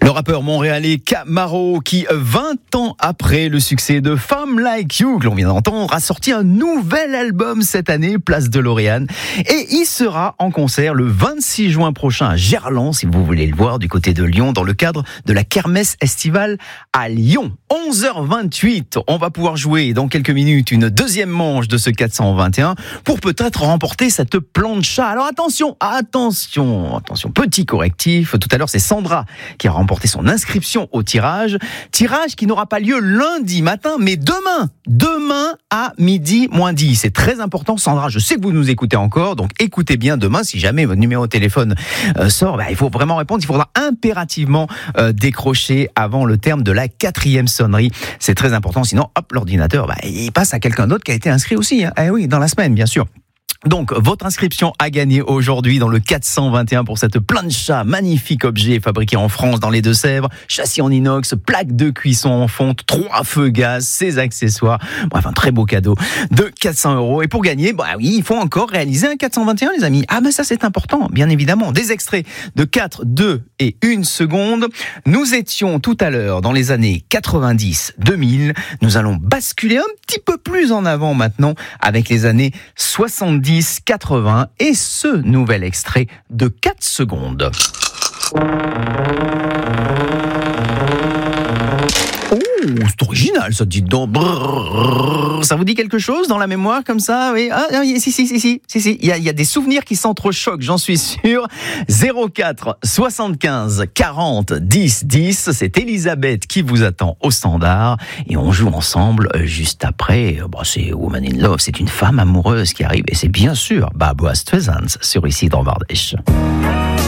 Le rappeur montréalais Camaro qui, 20 ans après le succès de Femme Like You, que l'on vient d'entendre, a sorti un nouvel album cette année, Place de Lauriane. Et il sera en concert le 26 juin prochain à Gerland, si vous voulez le voir, du côté de Lyon, dans le cadre de la kermesse estivale à Lyon. 11h28, on va pouvoir jouer dans quelques minutes une deuxième manche de ce 421 pour peut-être remporter cette plancha. Alors attention, petit correctif. Tout à l'heure, c'est Sandra qui a remporté son inscription au tirage qui n'aura pas lieu lundi matin, mais demain à 12:10. C'est très important, Sandra, je sais que vous nous écoutez encore, donc écoutez bien demain, si jamais votre numéro de téléphone sort, il faut vraiment répondre, il faudra impérativement décrocher avant le terme de la 4e sonnerie. C'est très important, sinon l'ordinateur il passe à quelqu'un d'autre qui a été inscrit aussi, oui, dans la semaine, bien sûr. Donc, votre inscription à gagner aujourd'hui dans le 421 pour cette plancha, magnifique objet fabriqué en France dans les Deux-Sèvres, châssis en inox, plaque de cuisson en fonte, 3 feux gaz, ses accessoires. Bref, un très beau cadeau de 400 €. Et pour gagner, il faut encore réaliser un 421, les amis. Ça, c'est important, bien évidemment. Des extraits de 4, 2 et 1 seconde. Nous étions tout à l'heure dans les années 90-2000. Nous allons basculer un petit peu plus en avant maintenant avec les années 70-80 et ce nouvel extrait de 4 secondes. C'est original, ça, dites donc. Ça vous dit quelque chose dans la mémoire comme ça? Oui. Si. Il y a des souvenirs qui s'entrechoquent, j'en suis sûr. 04 75 40 10 10. C'est Elisabeth qui vous attend au standard et on joue ensemble juste après. C'est Woman in Love. C'est une femme amoureuse qui arrive et c'est bien sûr Barbra Streisand sur Ici dans Bardèche.